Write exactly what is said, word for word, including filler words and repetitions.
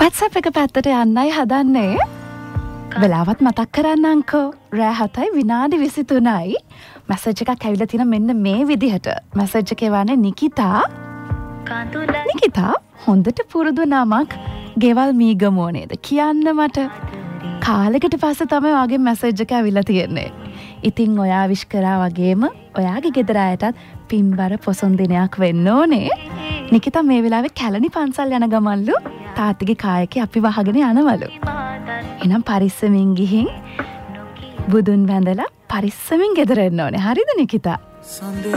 WhatsApp එක පැත්තට යන්නයි හදන්නේ. වෙලාවත් මතක් කරන්නම්කෝ. රෑ හතයි විනාඩි විසිතුනයි. මැසේජ් එකක් ඇවිල්ලා තියෙන මෙන්න මේ විදිහට. මැසේජ් එකේ වන්නේ නිකිතා. නිකිතා හොඳට පුරුදු නමක්. ගෙවල් මීගමුව නේද? කියන්න මට. කාලෙකට පස්සේ තමයි ඔයාගේ මැසේජ් එක ඇවිල්ලා තියෙන්නේ. ඉතින් ඔයා විශ් කරා වගේම ඔයාගේ ගෙදර අයටත් පින්බර පොසොන් දිනයක් වෙන්න ඕනේ. නිකිතා මේ වෙලාවේ කැලණි පන්සල් යන ගමන්ලු තාත්තගේ කායකේ අපි වහගෙන යනවලු. එහෙනම් පරිස්සමින් ගිහින් බුදුන් වැඳලා පරිස්සමින් ගෙදර එන්න ඕනේ. හරිද නිකිතා?